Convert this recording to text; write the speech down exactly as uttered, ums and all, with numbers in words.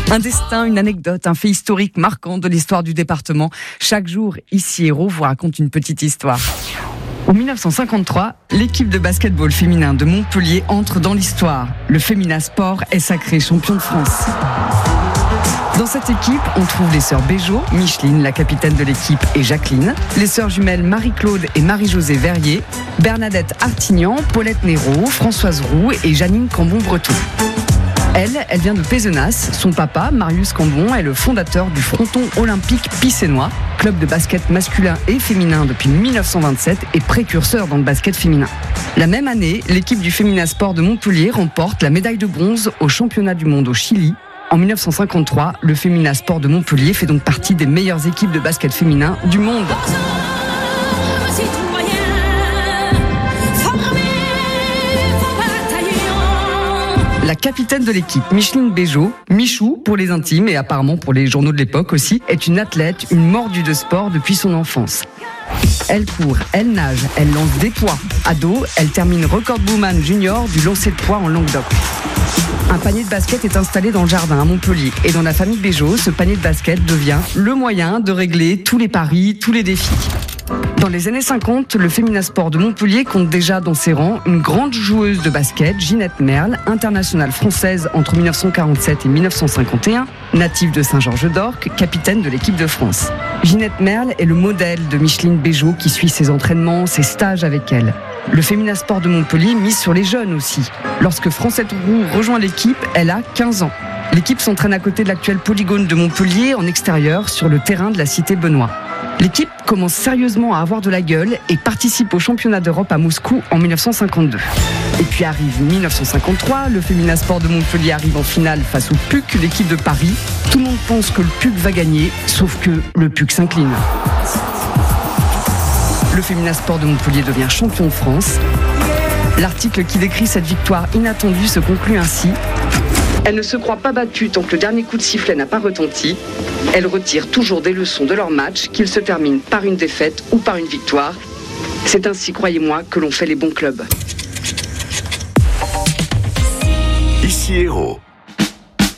Un destin, une anecdote, un fait historique marquant de l'histoire du département. Chaque jour, ici Héros vous raconte une petite histoire. En dix-neuf cent cinquante-trois, l'équipe de basketball féminin de Montpellier entre dans l'histoire. Le Femina Sport est sacré champion de France. Dans cette équipe, on trouve les sœurs Béjot, Micheline, la capitaine de l'équipe, et Jacqueline, les sœurs jumelles Marie-Claude et Marie-Josée Verrier, Bernadette Artignan, Paulette Néraud, Françoise Roux et Janine Cambon-Breton. Elle, elle vient de Pézenas. Son papa, Marius Cambon, est le fondateur du Fronton Olympique Picénois, club de basket masculin et féminin depuis dix-neuf cent vingt-sept et précurseur dans le basket féminin. La même année, l'équipe du Femina Sport de Montpellier remporte la médaille de bronze au championnat du monde au Chili. En dix-neuf cent cinquante-trois, le Femina Sport de Montpellier fait donc partie des meilleures équipes de basket féminin du monde. La capitaine de l'équipe, Micheline Béjot, Michou pour les intimes et apparemment pour les journaux de l'époque aussi, est une athlète, une mordue de sport depuis son enfance. Elle court, elle nage, elle lance des poids. Ado, elle termine recordwoman junior du lancer de poids en Languedoc. Un panier de basket est installé dans le jardin à Montpellier. Et dans la famille Béjot, ce panier de basket devient le moyen de régler tous les paris, tous les défis. Dans les années cinquante, le Femina Sport de Montpellier compte déjà dans ses rangs une grande joueuse de basket, Ginette Merle, internationale française entre dix-neuf cent quarante-sept et dix-neuf cent cinquante et un, native de Saint-Georges-d'Orc, capitaine de l'équipe de France. Ginette Merle est le modèle de Micheline Béjot qui suit ses entraînements, ses stages avec elle. Le Femina Sport de Montpellier mise sur les jeunes aussi. Lorsque Francette Roux rejoint l'équipe, elle a quinze ans. L'équipe s'entraîne à côté de l'actuel polygone de Montpellier, en extérieur, sur le terrain de la cité Benoît. L'équipe commence sérieusement à avoir de la gueule et participe au championnat d'Europe à Moscou en dix-neuf cent cinquante-deux. Et puis arrive dix-neuf cent cinquante-trois, le Femina Sport de Montpellier arrive en finale face au P U C, l'équipe de Paris. Tout le monde pense que le P U C va gagner, sauf que le P U C s'incline. Le Femina Sport de Montpellier devient champion de France. L'article qui décrit cette victoire inattendue se conclut ainsi. Elle ne se croit pas battue tant que le dernier coup de sifflet n'a pas retenti. Elle retire toujours des leçons de leur match, qu'ils se terminent par une défaite ou par une victoire. C'est ainsi, croyez-moi, que l'on fait les bons clubs. Ici Héros.